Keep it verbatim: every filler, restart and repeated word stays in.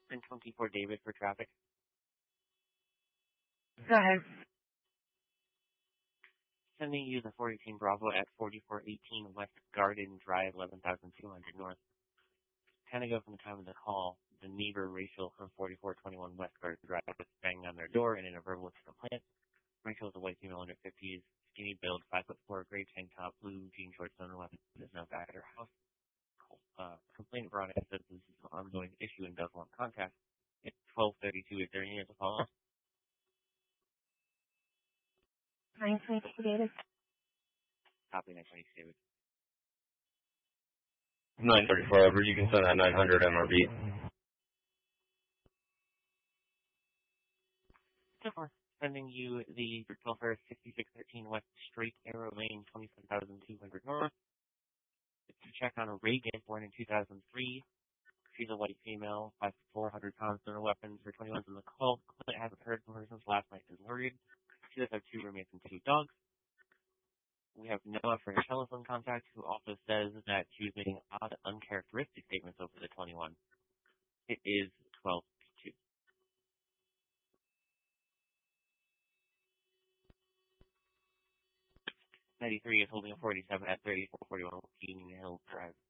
and twenty-four David for traffic. Go ahead. Sending you the four eighteen Bravo at forty-four eighteen West Garden Drive, eleven thousand two hundred North. Kind of go from the time of the call. The neighbor, Rachel, from forty-four twenty-one West Garden Drive, was banging on their door and in a verbal complaint. Rachel is a white female under fifties, skinny build, five foot four, gray tank top, blue jean shorts, no weapon, is now back at her house. Uh, complaint Veronica says this is an ongoing issue and does want contact. It's twelve thirty-two. Is there any other follow-up? nine twenty-two David. Copy, nine twenty-two David. nine thirty-four over. You can send that nine hundred M R B. So far, sending you the twelve for sixty-six thirteen West Straight Arrow Lane, twenty-seven thousand two hundred North. It's to check on a Reagan, born in two thousand three. She's a white female, five foot four, one hundred pounds, no weapons. Her twenty-one's in the call. Client hasn't heard from her since last night. Is worried. She does have two roommates and two dogs. We have Noah for her telephone contact, who also says that she was making odd, uncharacteristic statements over the twenty-one. It is twelve two. ninety-three is holding a forty-seven at thirty-four forty-one Union Hill Drive.